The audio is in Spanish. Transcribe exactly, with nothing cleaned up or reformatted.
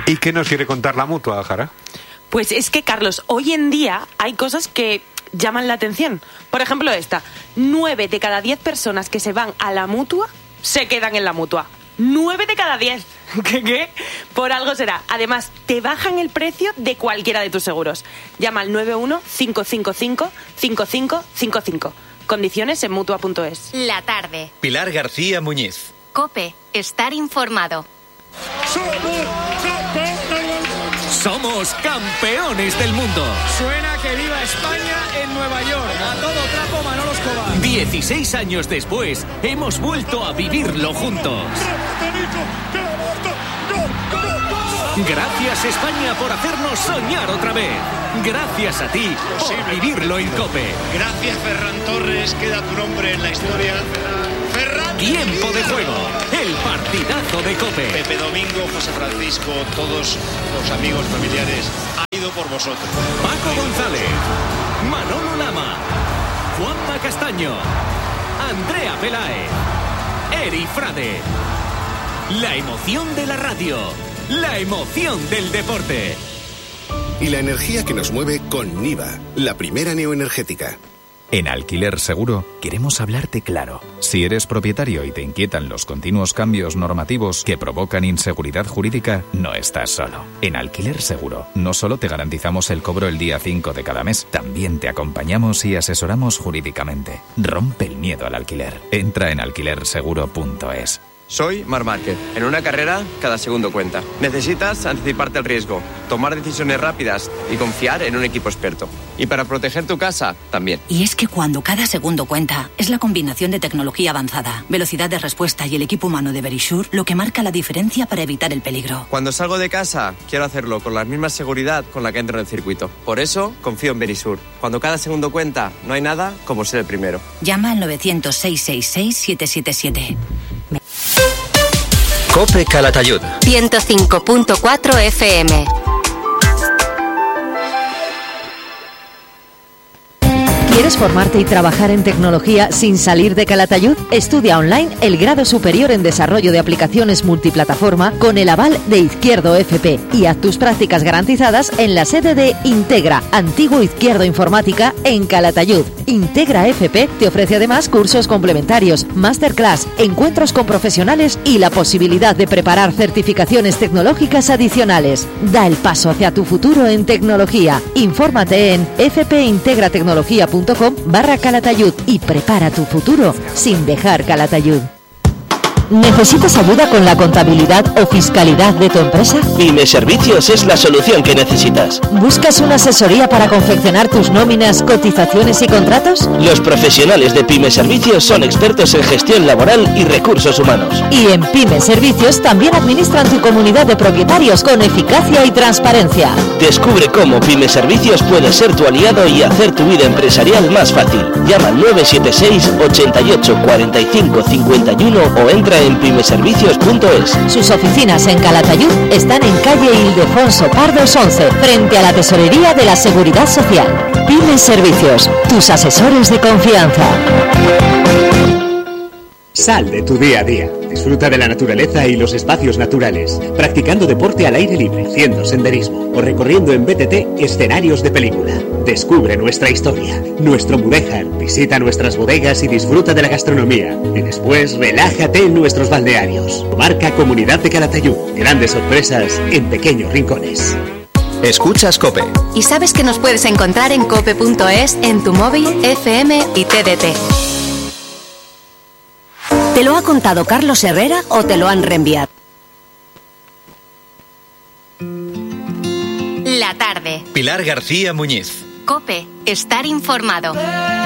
¿Y qué nos quiere contar la Mutua, Jara? Pues es que, Carlos, hoy en día hay cosas que llaman la atención. Por ejemplo, esta. Nueve de cada diez personas que se van a la Mutua se quedan en la Mutua. Nueve de cada diez. ¿Qué, qué? Por algo será. Además, te bajan el precio de cualquiera de tus seguros. Llama al nueve uno cinco cinco cinco cinco cinco cinco cinco. Condiciones en Mutua punto es. La tarde. Pilar García Muñiz. COPE. Estar informado. Somos campeones del mundo. Suena que viva España en Nueva York. A todo trapo, Manolo Escobar. dieciséis años después, hemos vuelto a vivirlo juntos. Gracias, España, por hacernos soñar otra vez. Gracias a ti por vivirlo en COPE. Gracias, Ferran Torres. Queda tu nombre en la historia. Ferran. Tiempo de juego. El partidazo de COPE. Pepe Domingo, José Francisco, todos los amigos familiares, ha ido por vosotros. Paco González, Manolo Lama, Juanma Castaño, Andrea Peláez, Eri Frade. La emoción de la radio. La emoción del deporte. Y la energía que nos mueve con Niva, la primera neoenergética. En Alquiler Seguro queremos hablarte claro. Si eres propietario y te inquietan los continuos cambios normativos que provocan inseguridad jurídica, no estás solo. En Alquiler Seguro no solo te garantizamos el cobro el día cinco de cada mes, también te acompañamos y asesoramos jurídicamente. Rompe el miedo al alquiler. Entra en alquiler seguro punto es. Soy Marc Márquez. En una carrera, cada segundo cuenta. Necesitas anticiparte al riesgo, tomar decisiones rápidas y confiar en un equipo experto. Y para proteger tu casa, también. Y es que cuando cada segundo cuenta, es la combinación de tecnología avanzada, velocidad de respuesta y el equipo humano de Verisure lo que marca la diferencia para evitar el peligro. Cuando salgo de casa, quiero hacerlo con la misma seguridad con la que entro en el circuito. Por eso, confío en Verisure. Cuando cada segundo cuenta, no hay nada como ser el primero. Llama al nueve cero cero, seis seis seis, siete siete siete. COPE Calatayud. ciento cinco punto cuatro F M. ¿Quieres formarte y trabajar en tecnología sin salir de Calatayud? Estudia online el grado superior en desarrollo de aplicaciones multiplataforma con el aval de Izquierdo F P y haz tus prácticas garantizadas en la sede de Integra, antiguo Izquierdo Informática, en Calatayud. Integra F P te ofrece además cursos complementarios, masterclass, encuentros con profesionales y la posibilidad de preparar certificaciones tecnológicas adicionales. Da el paso hacia tu futuro en tecnología. Infórmate en fpintegratecnología punto com barra Calatayud y prepara tu futuro sin dejar Calatayud. ¿Necesitas ayuda con la contabilidad o fiscalidad de tu empresa? Pyme Servicios es la solución que necesitas. ¿Buscas una asesoría para confeccionar tus nóminas, cotizaciones y contratos? Los profesionales de Pyme Servicios son expertos en gestión laboral y recursos humanos. Y en Pyme Servicios también administran tu comunidad de propietarios con eficacia y transparencia. Descubre cómo Pyme Servicios puede ser tu aliado y hacer tu vida empresarial más fácil. Llama al nueve siete seis, ochenta y ocho, cuarenta y cinco, cincuenta y uno o entra en pyme servicios punto es. Sus oficinas en Calatayud están en calle Ildefonso Pardos once, frente a la Tesorería de la Seguridad Social. Pyme Servicios, tus asesores de confianza. Sal de tu día a día. Disfruta de la naturaleza y los espacios naturales, practicando deporte al aire libre, haciendo senderismo o recorriendo en B T T escenarios de película. Descubre nuestra historia, nuestro Mudéjar, visita nuestras bodegas y disfruta de la gastronomía. Y después relájate en nuestros balnearios. Marca Comunidad de Calatayud. Grandes sorpresas en pequeños rincones. Escuchas COPE. Y sabes que nos puedes encontrar en cope punto es, en tu móvil, F M y T D T. ¿Te lo ha contado Carlos Herrera o te lo han reenviado? La tarde. Pilar García Muñiz. COPE. Estar informado.